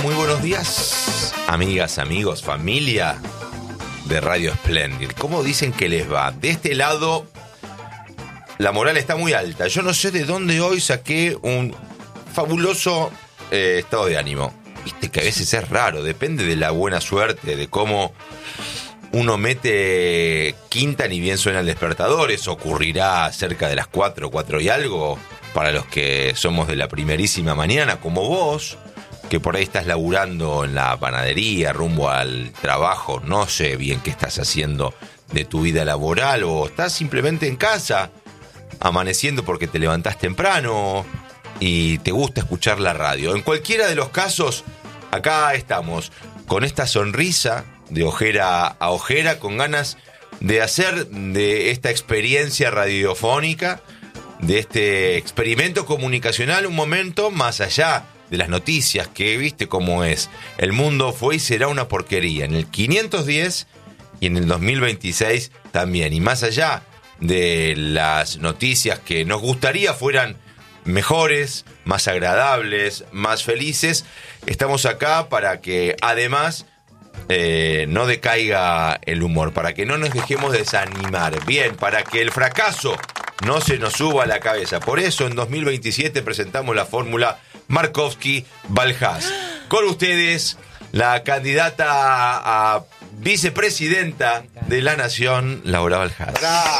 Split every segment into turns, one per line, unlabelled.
Muy buenos días, amigas, amigos, familia de Radio Splendid. ¿Cómo dicen que les va? De este lado, la moral está muy alta. Yo no sé de dónde hoy saqué un fabuloso estado de ánimo. Viste que a veces es raro, depende de la buena suerte, de cómo uno mete quinta ni bien suena el despertador. Eso ocurrirá cerca de las 4 y algo, para los que somos de la primerísima mañana, como vos, que por ahí estás laburando en la panadería, rumbo al trabajo, no sé bien qué estás haciendo de tu vida laboral, o estás simplemente en casa, amaneciendo porque te levantás temprano y te gusta escuchar la radio. En cualquiera de los casos, acá estamos, con esta sonrisa de ojera a ojera, con ganas de hacer de esta experiencia radiofónica, de este experimento comunicacional, un momento más allá de las noticias, que viste cómo es. El mundo fue y será una porquería en el 510 y en el 2026 también. Y más allá de las noticias que nos gustaría fueran mejores, más agradables, más felices, estamos acá para que además no decaiga el humor, para que no nos dejemos desanimar, bien, para que el fracaso no se nos suba a la cabeza. Por eso en 2027 presentamos la fórmula Markovsky-Valjas. Con ustedes, la candidata a vicepresidenta de la Nación, Laura Valjas.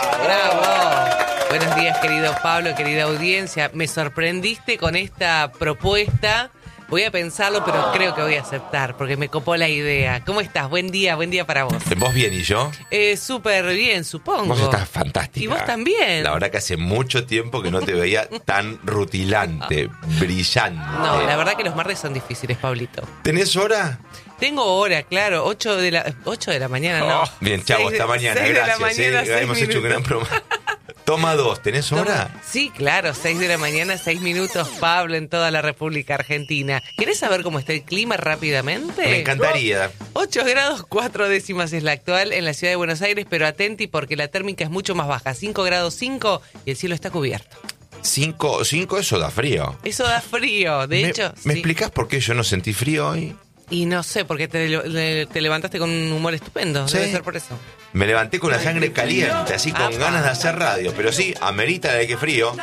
¡Bravo! Buenos días, querido Pablo, querida audiencia. Me sorprendiste con esta propuesta. Voy a pensarlo, pero creo que voy a aceptar, porque me copó la idea. ¿Cómo estás? Buen día para vos.
¿Vos bien y yo?
Súper bien, supongo.
Vos estás fantástica.
Y vos también.
La verdad que hace mucho tiempo que no te veía tan rutilante, brillante.
No, la verdad que los martes son difíciles, Pablito.
¿Tenés hora?
Tengo hora, claro, 8 de la mañana, no.
Bien, chavo, hasta mañana,
6
gracias.
De la mañana,
¿sí? Hemos hecho un gran programa. Toma 2, ¿tenés hora?
Sí, claro, 6 de la mañana, 6 minutos, Pablo, en toda la República Argentina. ¿Querés saber cómo está el clima rápidamente?
Me encantaría.
8 grados 4 décimas es la actual en la ciudad de Buenos Aires, pero atenti porque la térmica es mucho más baja, 5 grados 5 y el cielo está cubierto.
5, eso da frío.
Eso da frío, de hecho.
¿Me
sí.
explicás por qué yo no sentí frío hoy?
Y no sé, porque te levantaste con un humor estupendo,
¿Sí?
Debe ser por eso.
Me levanté con la sangre caliente, así con ganas de hacer radio. Pero sí, amerita de que frío.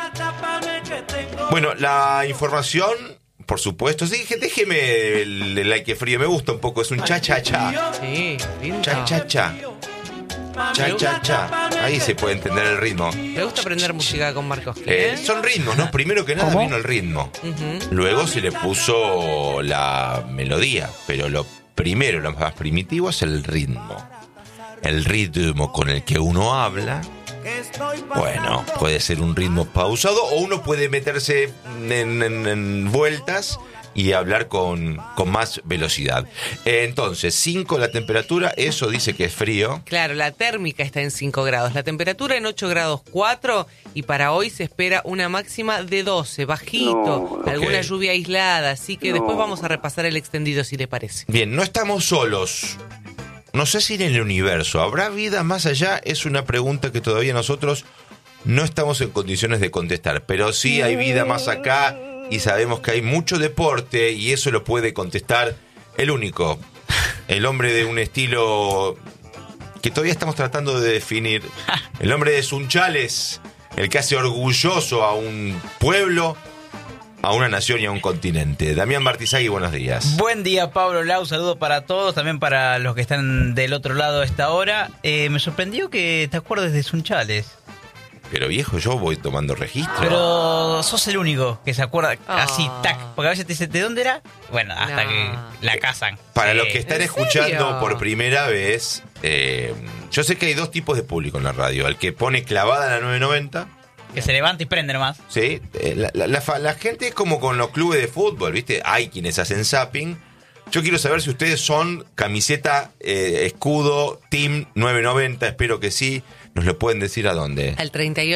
Bueno, la información, por supuesto. Sí, déjeme el like que frío. Me gusta un poco, es un cha-cha-cha.
Sí, lindo.
Cha-cha-cha. Cha-cha-cha. Ahí se puede entender el ritmo.
Me gusta aprender música con Marcos.
Son ritmos, ¿no? Primero que nada vino el ritmo. Luego se le puso la melodía. Pero lo primero, lo más primitivo es el ritmo. El ritmo con el que uno habla, bueno, puede ser un ritmo pausado o uno puede meterse en vueltas y hablar con más velocidad. Entonces, 5 la temperatura, eso dice que es frío.
Claro, la térmica está en 5 grados, la temperatura en 8 grados 4 y para hoy se espera una máxima de 12, bajito, alguna lluvia aislada, así que después vamos a repasar el extendido si le parece.
Bien, no estamos solos. No sé si en el universo habrá vida más allá, es una pregunta que todavía nosotros no estamos en condiciones de contestar, pero sí hay vida más acá y sabemos que hay mucho deporte y eso lo puede contestar el único, el hombre de un estilo que todavía estamos tratando de definir, el hombre de Sunchales, el que hace orgulloso a un pueblo, a una nación y a un continente. Damián Martizagui, buenos días.
Buen día, Pablo Lau, saludo para todos, también para los que están del otro lado a esta hora. Me sorprendió que te acuerdes de Sunchales.
Pero viejo, yo voy tomando registro.
Pero sos el único que se acuerda así, tac, porque a veces te dicen, ¿de dónde era? Bueno, hasta que la casan.
Para
sí.
los que están escuchando por primera vez, yo sé que hay dos tipos de público en la radio. El que pone clavada en la 990...
Que se levanta y prende nomás.
Sí, la gente es como con los clubes de fútbol, ¿viste? Hay quienes hacen zapping. Yo quiero saber si ustedes son camiseta, escudo, team 990, espero que sí. Nos lo pueden decir a dónde.
Al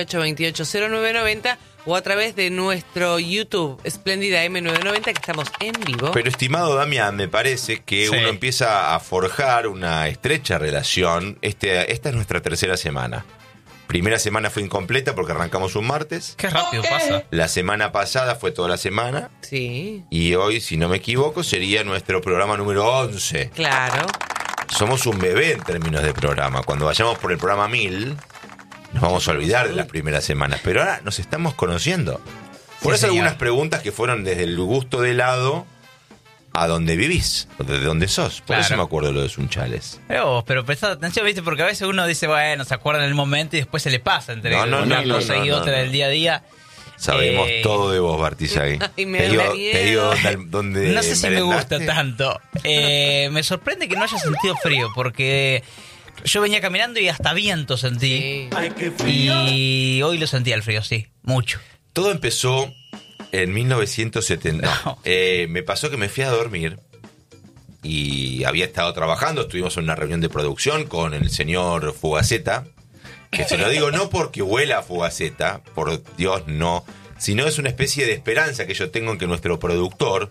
38280990 o a través de nuestro YouTube, Espléndida M990, que estamos en vivo.
Pero estimado Damián, me parece que uno empieza a forjar una estrecha relación. Esta es nuestra tercera semana. Primera semana fue incompleta porque arrancamos un martes.
Qué rápido pasa.
La semana pasada fue toda la semana.
Sí,
Y hoy, si no me equivoco, sería nuestro programa número 11.
claro.
Somos un bebé en términos de programa. Cuando vayamos por el programa 1000, nos vamos a olvidar de las primeras semanas. Pero ahora nos estamos conociendo. Por
Sí,
eso
señor.
algunas preguntas que fueron desde el gusto de helado a dónde vivís, o desde dónde sos. Por eso
Claro.
me acuerdo lo de Sunchales.
Pero prestad atención, ¿viste? Porque a veces uno dice, bueno, se acuerda en el momento y después se le pasa entre una cosa y otra del día a día.
Sabemos todo de vos, Bartizagui.
Ay, me
Te
da
digo
miedo.
dónde
No sé si me
merendaste.
gusta tanto. Me sorprende que no haya sentido frío, porque yo venía caminando y hasta viento sentí.
Sí.
Y hoy lo sentí el frío, sí, mucho.
Todo empezó en 1970.
No.
Me pasó que me fui a dormir y había estado trabajando. Estuvimos en una reunión de producción con el señor Fugaceta. Que se lo digo no porque huela a Fugaceta, por Dios no, sino es una especie de esperanza que yo tengo en que nuestro productor,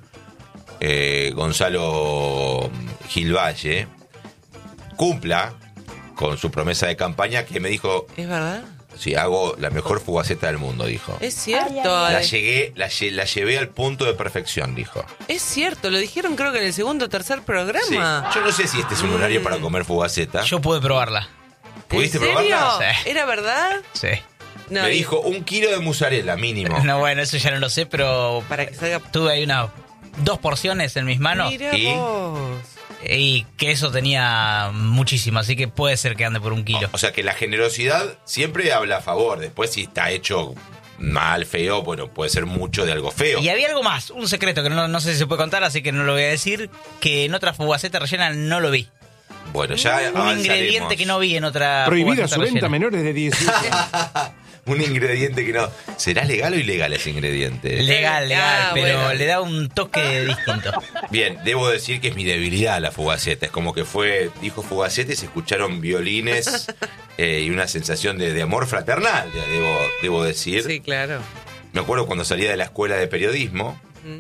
Gonzalo Gilvalle, cumpla con su promesa de campaña que me dijo,
¿Es verdad?
sí, hago la mejor Fugaceta del mundo, dijo.
Es cierto.
La llevé al punto de perfección, dijo.
Es cierto, lo dijeron creo que en el segundo o tercer
Sí.
programa.
Yo no sé si este es un horario para comer Fugaceta.
Yo pude probarla.
¿Pudiste
¿En serio?
probarla?
Sí.
¿Era verdad?
Sí.
No,
Me
y-
dijo 1 kilo de mozzarella mínimo.
No, bueno, eso ya no lo sé, pero
Para que salga...
tuve ahí 2 porciones en mis manos.
Mira
¿Y?
vos.
Y queso tenía muchísimo, así que puede ser que ande por 1 kilo.
O sea que la generosidad siempre habla a favor. Después si está hecho mal, feo, bueno, puede ser mucho de algo feo.
Y había algo más, un secreto que no sé si se puede contar, así que no lo voy a decir, que en otra fugaceta rellena no lo vi.
Bueno, ya
Un
avanzaremos.
ingrediente que no vi en otra
Prohibida
fugaceta
su venta a
rellena.
menores de 18 años.
Un ingrediente que no. ¿Será legal o ilegal ese ingrediente?
Legal,
Ah,
pero
bueno.
le da un toque distinto.
Bien, debo decir que es mi debilidad la Fugaceta. Es como que dijo Fugaceta y se escucharon violines y una sensación de amor fraternal, debo decir.
Sí, claro.
Me acuerdo cuando salía de la escuela de periodismo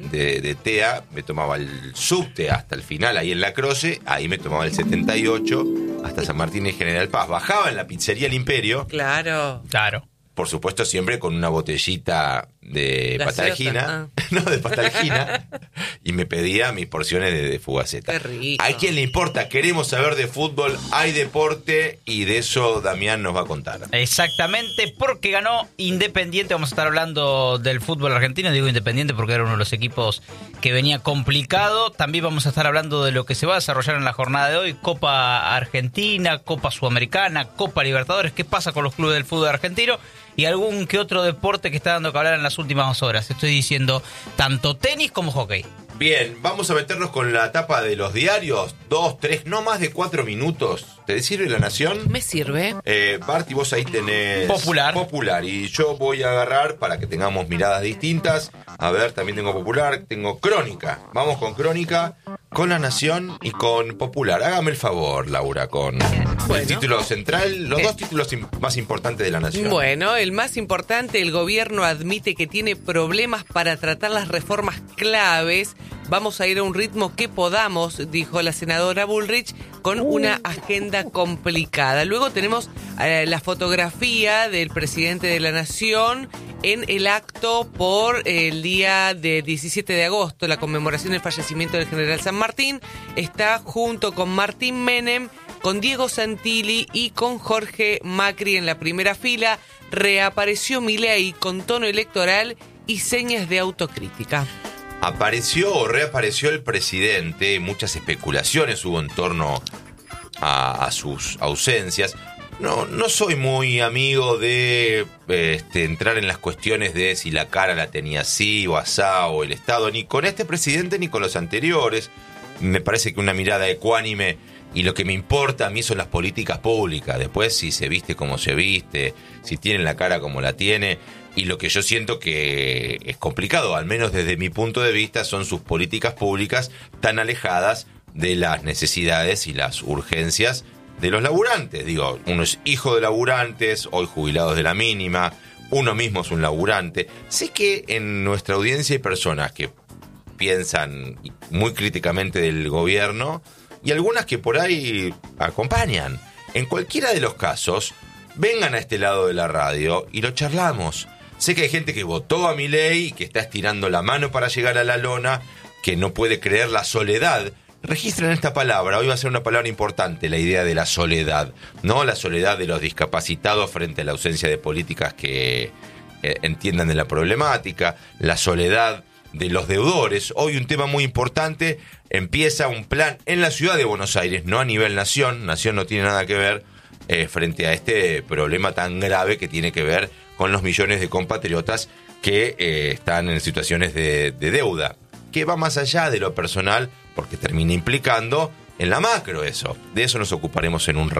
de TEA, me tomaba el subte hasta el final ahí en La Croce, ahí me tomaba el 78 hasta San Martín y General Paz. Bajaba en la pizzería El Imperio,
Claro.
Claro.
por supuesto siempre con una botellita de
Gaseosa,
patalgina, no, de patalgina, y me pedía mis porciones de Fugaceta.
Qué rico.
¿A quién le importa? Queremos saber de fútbol, hay deporte y de eso Damián nos va a contar.
Exactamente, porque ganó Independiente. Vamos a estar hablando del fútbol argentino. Digo Independiente porque era uno de los equipos que venía complicado. También vamos a estar hablando de lo que se va a desarrollar en la jornada de hoy. Copa Argentina, Copa Sudamericana, Copa Libertadores. ¿Qué pasa con los clubes del fútbol argentino? Y algún que otro deporte que está dando que hablar en las últimas horas. Estoy diciendo tanto tenis como hockey.
Bien, vamos a meternos con la tapa de los diarios. 2, 3, no más de 4 minutos. ¿Te sirve La Nación?
Me sirve.
Barty, vos ahí tenés
Popular.
y yo voy a agarrar para que tengamos miradas distintas. A ver, también tengo Popular, tengo Crónica. Vamos con Crónica, con La Nación y con Popular. Hágame el favor, Laura, con
Bueno.
el título central, los dos títulos más importantes de La Nación.
Bueno, el más importante, el gobierno admite que tiene problemas para tratar las reformas claves. Vamos a ir a un ritmo que podamos, dijo la senadora Bullrich, con una agenda complicada. Luego tenemos la fotografía del presidente de la Nación en el acto por el día de 17 de agosto, la conmemoración del fallecimiento del general San Martín. Está junto con Martín Menem, con Diego Santilli y con Jorge Macri en la primera fila. Reapareció Milei con tono electoral y señas de autocrítica.
Apareció o reapareció el presidente, muchas especulaciones hubo en torno a sus ausencias. No soy muy amigo de entrar en las cuestiones de si la cara la tenía así o asá o el Estado, ni con este presidente ni con los anteriores. Me parece que una mirada ecuánime y lo que me importa a mí son las políticas públicas. Después si se viste como se viste, si tiene la cara como la tiene. Y lo que yo siento que es complicado, al menos desde mi punto de vista, son sus políticas públicas tan alejadas de las necesidades y las urgencias de los laburantes. Digo, uno es hijo de laburantes, hoy jubilados de la mínima, uno mismo es un laburante. Sé que en nuestra audiencia hay personas que piensan muy críticamente del gobierno y algunas que por ahí acompañan. En cualquiera de los casos, vengan a este lado de la radio y lo charlamos. Sé que hay gente que votó a Milei y que está estirando la mano para llegar a la lona, que no puede creer la soledad. Registren esta palabra, hoy va a ser una palabra importante, la idea de la soledad, ¿no? La soledad de los discapacitados frente a la ausencia de políticas que entiendan de la problemática, la soledad de los deudores. Hoy un tema muy importante, empieza un plan en la ciudad de Buenos Aires, no a nivel nación no tiene nada que ver frente a este problema tan grave que tiene que ver con los millones de compatriotas que están en situaciones de deuda, que va más allá de lo personal, porque termina implicando en la macro eso. De eso nos ocuparemos en un rato.